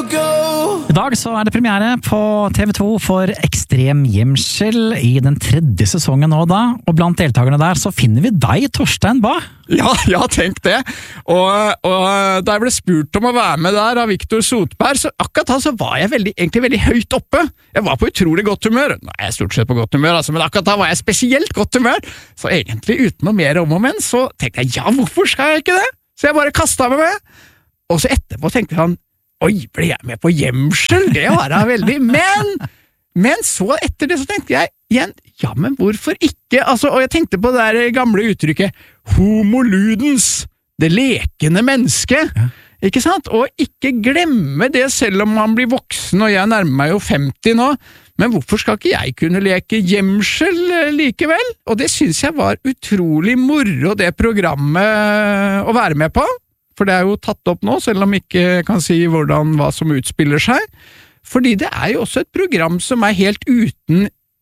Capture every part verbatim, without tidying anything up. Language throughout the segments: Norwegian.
I dag så er det premiere på T V to for Ekstrem Gjemsel i den tredje sesongen nå da, og blant deltakerne der så finner vi deg, Torstein Bae. Ja, ja, tenk det. Og, og da jeg ble spurt om å være med der av Viktor Sotberg, så akkurat da så var jeg veldig, egentlig veldig høyt oppe. Jeg var på utrolig godt humør. Nå er jeg stort sett på godt humør, altså, men akkurat da var jeg spesielt godt humør. Så egentlig uten noe mer om og men, så tenkte jeg, ja, hvorfor skal jeg ikke det? Så jeg bare kastet meg med. Og så etterpå tenkte han, oi, ble jeg med på gjemsel? Det var da veldig, men, men så etter det så tenkte jeg igjen, ja, men hvorfor ikke? Altså, og jeg tenkte på det der gamle uttrykket, homo ludens, det lekende mennesket, ja. Ikke sant? Og ikke glemme det selv om man blir voksen, og jeg nærmer meg jo femti nå, men hvorfor skal ikke jeg kunne leke gjemsel likevel? Og det synes jeg var utrolig moro, det programmet å være med på. For det er jo tatt opp nå, selv om jeg ikke kan si hvordan, hva som utspiller seg. Fordi det er jo også et program som er helt uten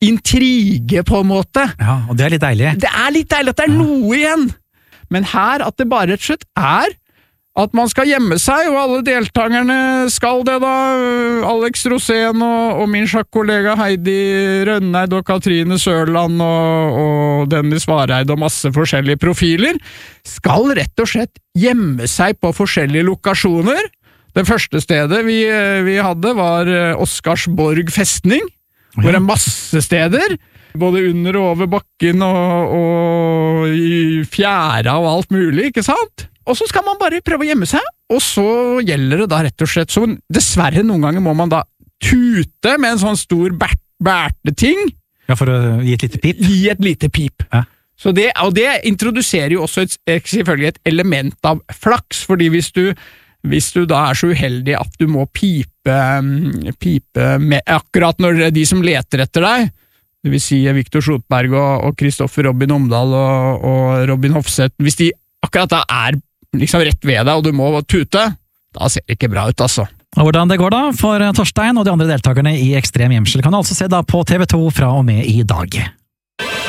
intrige, på en måte. Ja, og det er litt deilig. Det er litt deilig at det er ja. Noe igjen. Men her, at det bare rett og slett er at man skal gjemme seg, og alle deltakerne skal det da. Alex Rosén og, og min sjakkollega Heidi Rønneid og Katrine Sørland og, og Dennis Vareid og masse forskjellige profiler skal rett og slett gjemme seg på forskjellige lokasjoner. Det første stedet vi, vi hadde var Oscarsborg festning, ja. Hvor det er masse steder, både under og over bakken og, og i fjæra og alt mulig, ikke sant? Og så skal man bare prøve å gjemme seg, og så gjelder det da rett og slett, så dessverre noen ganger må man da tute med en sånn stor bært, bærteting. Ja, for å gi et lite pip? Gi et lite pip. Ja. Så det, og det introduserer jo også et, selvfølgelig et element av flaks, fordi hvis du, hvis du da er så uheldig at du må pipe, pipe med, akkurat når de som leter etter deg, det vil si Viktor Sotberg og Kristoffer Robin Omdal og, og Robin Hofseth, hvis de akkurat da er liksom rett ved deg, og du må tute, da ser det ikke bra ut, altså. Og hvordan det går da for Torstein og de andre deltakerne i Ekstrem Gjemsel kan du altså se da på T V to fra og med i dag.